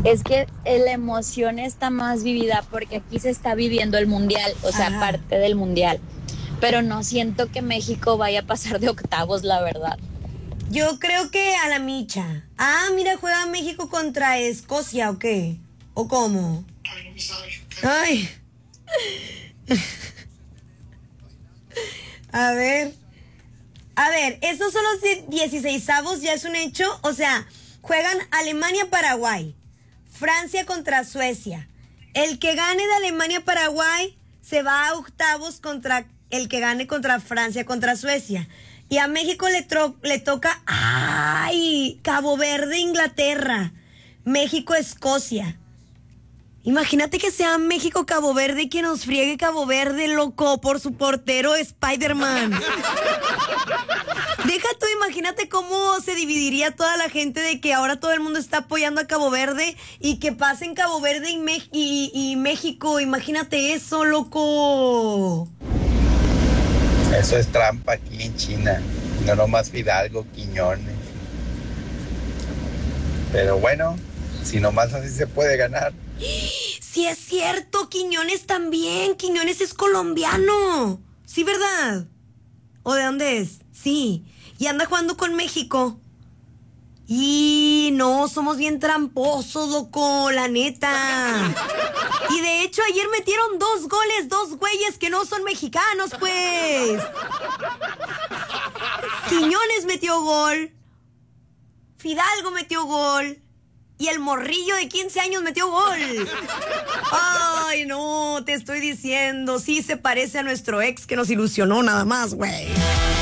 Es que la emoción está más vivida porque aquí se está viviendo el mundial, o sea, Ajá. parte del mundial. Pero no siento que México vaya a pasar de octavos, la verdad. Yo creo que a la micha. Ah, mira, juega México contra Escocia, ¿o qué? ¿O cómo? Ay. A ver. A ver, estos son los 16avos, ya es un hecho. O sea, juegan Alemania-Paraguay, Francia contra Suecia. El que gane de Alemania-Paraguay se va a octavos contra el que gane contra Francia contra Suecia. Y a México le toca, ¡ay! Cabo Verde-Inglaterra, México-Escocia. Imagínate que sea México-Cabo Verde y que nos friegue Cabo Verde, loco, por su portero Spider-Man. Deja tú, imagínate cómo se dividiría toda la gente de que ahora todo el mundo está apoyando a Cabo Verde y que pasen Cabo Verde y México. Imagínate eso, loco. Eso es trampa aquí en China. No nomás Fidalgo, Quiñones. Pero bueno, si nomás así se puede ganar. Sí es cierto, Quiñones también. Quiñones es colombiano. Sí, ¿verdad? ¿O de dónde es? Sí. Y anda jugando con México. Y no, somos bien tramposos, loco, la neta. Y de hecho ayer metieron 2 goles, 2 güeyes que no son mexicanos, pues. Quiñones metió gol. Fidalgo metió gol. Y el morrillo de 15 años metió gol. Ay, no, te estoy diciendo. Sí se parece a nuestro ex que nos ilusionó nada más, güey.